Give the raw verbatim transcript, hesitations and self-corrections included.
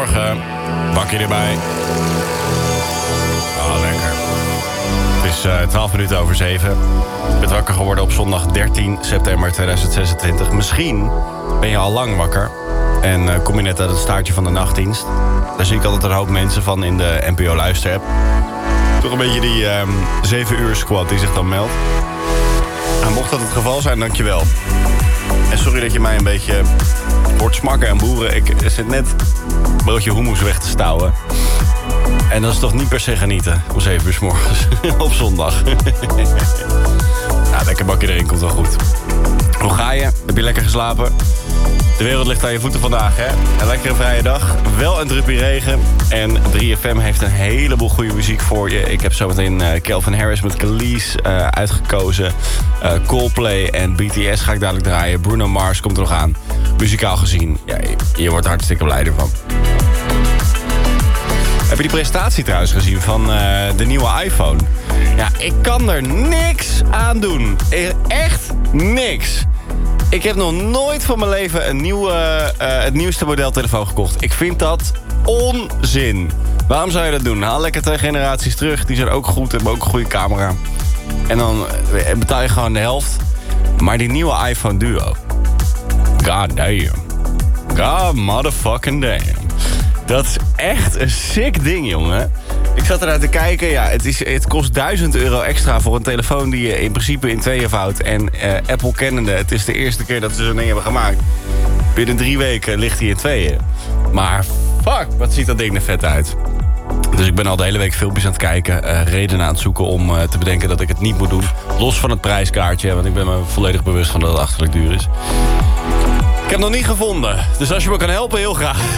Goedemorgen. Bakje erbij. Oh, lekker. Het is uh, twaalf minuten over zeven. Ik ben wakker geworden op zondag dertien september tweeduizend zesentwintig. Misschien ben je al lang wakker. En uh, kom je net uit het staartje van de nachtdienst. Daar zie ik altijd een hoop mensen van in de N P O Luister-app. Toch een beetje die um, zeven uur squad die zich dan meldt. Nou, mocht dat het geval zijn, dankjewel. En sorry dat je mij een beetje hoort smakken en boeren. Ik zit net een broodje hummus weg te stouwen. En dat is toch niet per se genieten om zeven uur 's morgens op zondag. Nou, lekker bakje erin, komt wel goed. Hoe ga je? Heb je lekker geslapen? De wereld ligt aan je voeten vandaag, hè? Een lekkere vrije dag. Wel een druppie regen. En drie F M heeft een heleboel goede muziek voor je. Ik heb zometeen uh, Calvin Harris met Khalees uh, uitgekozen. Uh, Coldplay en B T S ga ik dadelijk draaien. Bruno Mars komt er nog aan. Muzikaal gezien, ja, je, je wordt er hartstikke blij ervan. Heb je die presentatie trouwens gezien van uh, de nieuwe iPhone? Ja, ik kan er niks aan doen. Echt niks. Ik heb nog nooit van mijn leven een nieuwe, uh, het nieuwste model telefoon gekocht. Ik vind dat onzin. Waarom zou je dat doen? Haal lekker twee generaties terug. Die zijn ook goed, hebben ook een goede camera. En dan betaal je gewoon de helft. Maar die nieuwe iPhone Duo. God damn. God motherfucking damn. Dat is echt een sick ding, jongen. Ik zat eruit te kijken. Ja, het, is, het kost duizend euro extra voor een telefoon die je in principe in tweeën vouwt. En uh, Apple kennende, het is de eerste keer dat ze zo'n ding hebben gemaakt. Binnen drie weken ligt hij in tweeën. Maar fuck, wat ziet dat ding er vet uit. Dus ik ben al de hele week filmpjes aan het kijken. Uh, redenen aan het zoeken om uh, te bedenken dat ik het niet moet doen. Los van het prijskaartje, want ik ben me volledig bewust van dat het achterlijk duur is. Ik heb het nog niet gevonden. Dus als je me kan helpen, heel graag.